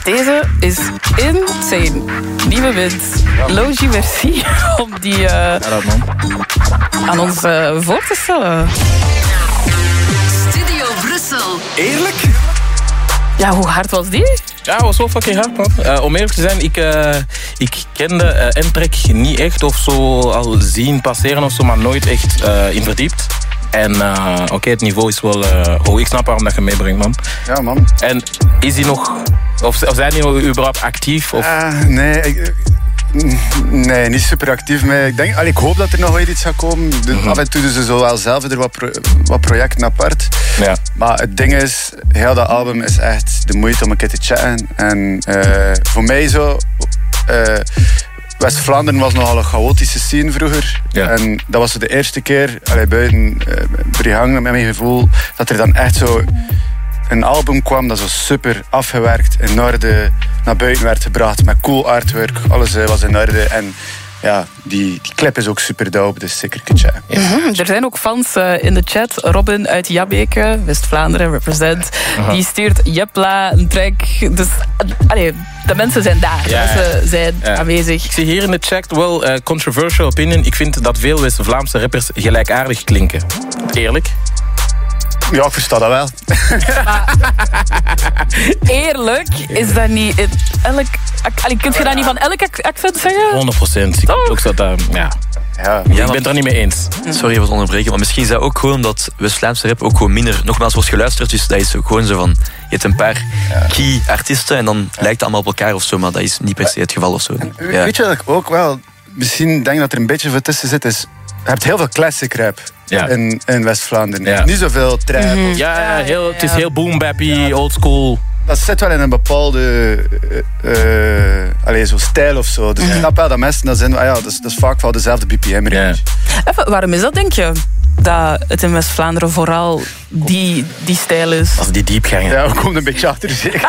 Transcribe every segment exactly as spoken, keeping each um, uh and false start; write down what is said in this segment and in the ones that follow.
Deze is insane. Nieuwe wind. Logie, merci om die uh, ja, dat, man. aan ons uh, voor te stellen. Studio Brussel. Eerlijk? Ja, hoe hard was die? Ja, was zo fucking hard, man. Uh, om eerlijk te zijn, ik, uh, ik kende uh, N-Track niet echt of zo al zien passeren of zo, maar nooit echt uh, in verdiept. En uh, oké, okay, het niveau is wel uh, hoog. Ik snap waarom dat je meebrengt, man. Ja, man. En is die nog... Of, of zijn die nog überhaupt actief? Of? Uh, nee, ik, nee, niet super actief. Maar ik, denk, allee, ik hoop dat er nog wel iets gaat komen. De, mm-hmm. Af en toe doen ze zo wel zelf er wat, pro, wat projecten apart. Ja. Maar het ding is, heel dat album is echt de moeite om een keer te chatten. En uh, voor mij zo... Uh, West-Vlaanderen was nogal een chaotische scene vroeger. Ja. En dat was de eerste keer, allee, buiten uh, Brihang, met mijn gevoel, dat er dan echt zo een album kwam dat zo super afgewerkt in orde naar buiten werd gebracht. Met cool artwork, alles uh, was in orde. En ja, die, die clip is ook super dope, dus zeker een keer checken. Mm-hmm. Er zijn ook fans uh, in de chat. Robin uit Jabbeke, West-Vlaanderen, represent. Uh-huh. Die stuurt Jepla, een track. Dus uh, allee, de mensen zijn daar. Ja, de mensen zijn ja. aanwezig. Ik zie hier in de chat wel uh, controversial opinion. Ik vind dat veel West-Vlaamse rappers gelijkaardig klinken. Eerlijk? Ja, ik versta dat wel. Maar, eerlijk, is dat niet in elk... Allee, kun je dat niet van elk accent zeggen? honderd procent. Ik ook dat dat... Ja. Ja, ik ben het er niet mee eens. Sorry voor het onderbreken, maar misschien is dat ook gewoon dat West-Vlaamse rap ook gewoon minder nogmaals wordt geluisterd. Dus dat is gewoon zo van, je hebt een paar ja. key artiesten en dan ja. lijkt het allemaal op elkaar of zo, maar dat is niet per se het geval of zo. En, ja. Weet je dat ik ook wel misschien denk dat er een beetje voor tussen zit, is je hebt heel veel classic rap ja. in, in West-Vlaanderen. Ja. Niet zoveel trap. Mm-hmm. Of, ja, ja, heel, het is heel boom-bappy, ja. old school. Dat zit wel in een bepaalde uh, uh, allez, zo stijl of zo. Dus mm-hmm. ik snap wel dat mensen dat zijn. Ah ja, dat, is, dat is vaak wel dezelfde B P M-range. Ja. Even, waarom is dat, denk je? Dat het in West-Vlaanderen vooral die, die stijl is. Als die diepgangen. Ja, we komen een beetje achter, zeker.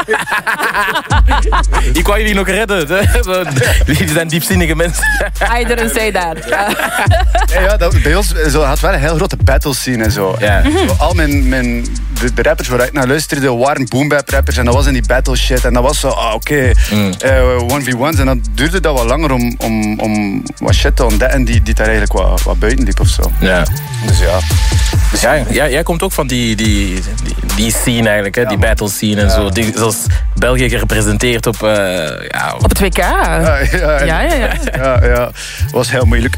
Ik wou jullie nog redden. Jullie zijn diepzinnige mensen. I didn't say that. Ja, ja, dat, bij ons zo, had wel een heel grote battle scene en zo. Ja. Mm-hmm. Zo, al mijn, mijn, de, de rappers waar ik naar luisterde waren boom-bap rappers en dat was in die battle shit. En dat was zo, ah, oké, okay, mm. uh, one v one's. En dan duurde dat wat langer om, om, om wat shit te ontdekken die, die daar eigenlijk wat, wat buiten liep of zo. Ja. Dus ja. Dus ja, ja, jij komt ook van die, die, die, die scene eigenlijk, hè? Ja, die battle scene en ja. zo. Die, zoals België gerepresenteerd op... Uh, ja, op het W K. Ja, ja, ja. ja, ja, ja. ja, ja. Was heel moeilijk.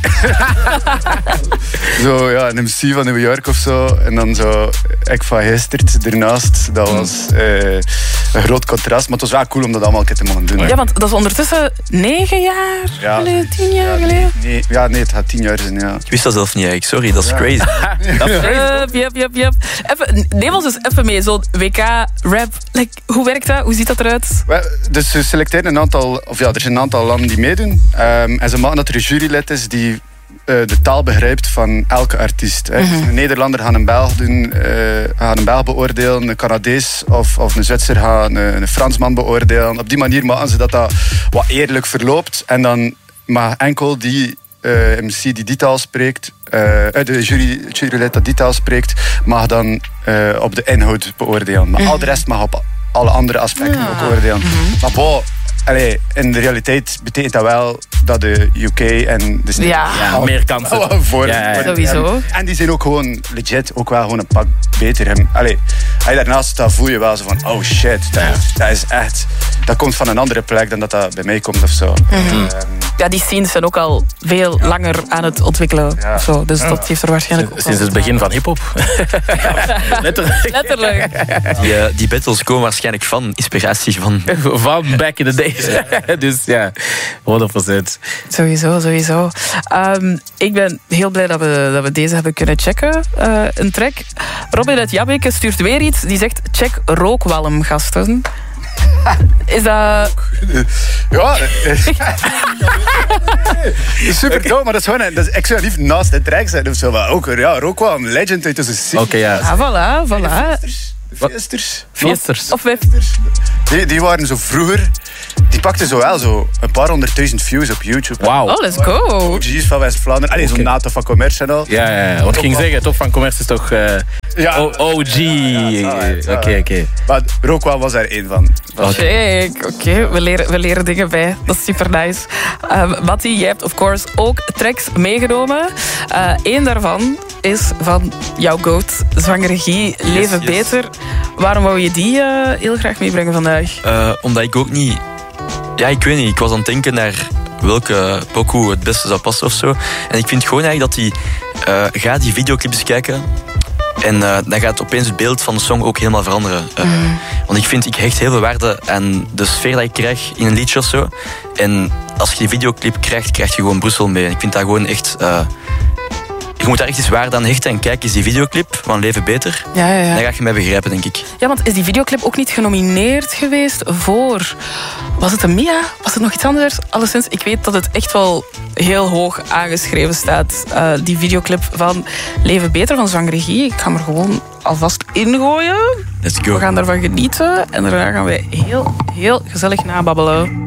Zo, ja, een M C van New York of zo. En dan zo, ik van Hestert ernaast. Dat was uh, een groot contrast. Maar het was wel cool om dat allemaal een keer te mogen doen. Ja, want dat is ondertussen negen jaar ja. geleden, tien jaar ja, geleden. Nee, ja, nee, het gaat tien jaar zijn, ja. Ik wist dat zelf niet eigenlijk, sorry, dat is ja. crazy. Dat is crazy. Yep, yep, yep, yep. Even, neem ons eens even mee, zo'n W K-rap. Like, hoe werkt dat? Hoe ziet dat eruit? Dus ze selecteren een aantal, of ja, er zijn een aantal landen die meedoen. Um, en ze maken dat er een jurylid is die uh, de taal begrijpt van elke artiest. Mm-hmm. Dus een Nederlander gaat een Belg doen, uh, gaat een Belg beoordelen, een Canadees of, of een Zwitser gaat een, een Fransman beoordelen. Op die manier maken ze dat dat wat eerlijk verloopt. En dan mag enkel die uh, M C die die taal spreekt, uh, de jury, jurylid dat die taal spreekt, mag dan uh, op de inhoud beoordelen. Maar mm-hmm. al de rest mag op alle andere aspecten ja. ook oordelen. Mm-hmm. Maar bon, allee, in de realiteit betekent dat wel dat de U K en de ja. ja, meer kansen voor, ja, ja. Sowieso. En die zijn ook gewoon legit, ook wel gewoon een pak beter. Allee, als je daarnaast staat, voel je wel zo van, oh shit, dat, ja. dat is echt, dat komt van een andere plek dan dat dat bij mij komt of zo. Mm-hmm. Um, ja, die scenes zijn ook al veel ja. langer aan het ontwikkelen. Ja. Zo, dus ja. dat heeft er waarschijnlijk ook sinds het begin van hiphop. Letterlijk. Letterlijk. Die, uh, die battles komen waarschijnlijk van inspiratie van... van back in the days. Dus ja, honderd procent. Sowieso, sowieso. Um, ik ben heel blij dat we, dat we deze hebben kunnen checken. Uh, een track. Robin uit Jabbeke stuurt weer iets. Die zegt, check Rookwalm, gasten. Is dat... Ja. Super dope, maar dat is gewoon... Een, dat is, ik zou niet naast de track zijn of zo. Maar ook, ja, Rookwalm, legend uit onze scene. Oké, okay, ja. Ah, voilà, voilà. Feesters? Feesters. Of wij... Die, die waren zo vroeger... Die pakten zo wel zo een paar honderdduizend views op YouTube. Wauw. Oh, let's go. O G's van West-Vlaanderen. Allee, zo'n Oké. nato van commerce en al. Ja, ja, ja. Want ik ging zeggen, Top van Commerce is toch uh, Ja. O- O G. Oké, Ja, oké. Maar Rookwell was er één van. Check, oké, we, leren, we leren dingen bij. Dat is super nice. Um, Mattie, jij hebt of course ook tracks meegenomen. Eén daarvan is van jouw goat, Zwangere Guy, Leven yes. Beter. Waarom wou je die uh, heel graag meebrengen vandaag? Uh, omdat ik ook niet... Ja, ik weet niet. Ik was aan het denken naar welke pokoe het beste zou passen of zo. En ik vind gewoon eigenlijk dat die... Uh, ga die videoclips kijken. En uh, dan gaat opeens het beeld van de song ook helemaal veranderen. Uh, mm. Want ik vind, ik hecht heel veel waarde aan de sfeer die ik krijg in een liedje of zo. En als je die videoclip krijgt, krijg je gewoon Brussel mee. En ik vind dat gewoon echt... Uh, je moet daar echt eens waarde aan hechten en kijk eens die videoclip van Leven Beter. Ja, ja, ja. Dan ga je mij begrijpen, denk ik. Ja, want is die videoclip ook niet genomineerd geweest voor... Was het een Mia? Was het nog iets anders? Alleszins, ik weet dat het echt wel heel hoog aangeschreven staat. Uh, die videoclip van Leven Beter van Zwangere Guy. Ik ga hem er gewoon alvast ingooien. Let's go. We gaan daarvan genieten. En daarna gaan wij heel, heel gezellig nababbelen.